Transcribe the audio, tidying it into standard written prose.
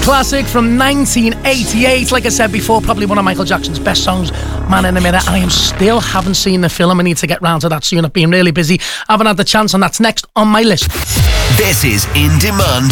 Classic from 1988. Like I said before, probably one of Michael Jackson's best songs, Man in the Mirror. I still haven't seen the film. I need to get round to that soon. I've been really busy. I haven't had the chance, and that's next on my list. This is In Demand